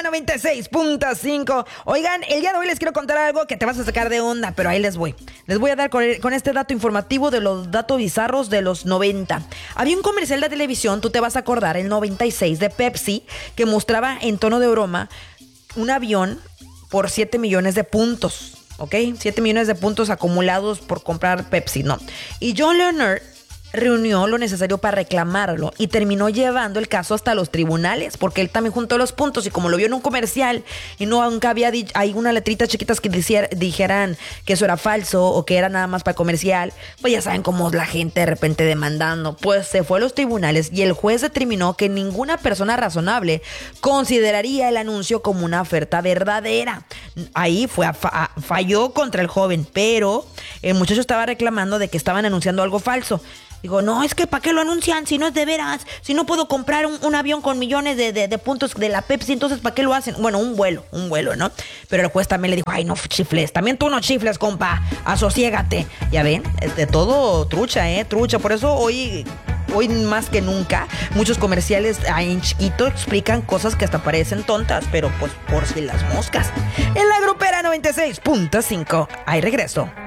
96.5. Oigan, el día de hoy les quiero contar algo que te vas a sacar de onda, pero ahí les voy. Les voy a dar con este dato informativo de los datos bizarros de los 90. Había un comercial de televisión, tú te vas a acordar, el 96 de Pepsi, que mostraba en tono de broma un avión por 7 millones de puntos. ¿Ok? 7 millones de puntos acumulados por comprar Pepsi, ¿no? Y John Leonard reunió lo necesario para reclamarlo y terminó llevando el caso hasta los tribunales, porque él también juntó los puntos y como lo vio en un comercial y nunca había hay una letrita chiquitas que dijeran que eso era falso o que era nada más para comercial, pues ya saben cómo es la gente de repente demandando. Pues se fue a los tribunales y el juez determinó que ninguna persona razonable consideraría el anuncio como una oferta verdadera. Ahí falló contra el joven, pero el muchacho estaba reclamando de que estaban anunciando algo falso. Digo, no, es que ¿para qué lo anuncian si no es de veras? Si no puedo comprar un avión con millones de puntos de la Pepsi, entonces ¿para qué lo hacen? Bueno, un vuelo, ¿no? Pero el juez también le dijo, ay, no chifles, también tú no chifles, compa, asosiégate. Ya ven, es de todo trucha, trucha. Por eso hoy más que nunca, muchos comerciales ahí en chiquito explican cosas que hasta parecen tontas, pero pues por si las moscas. En la Grupera 96.5, ahí regreso.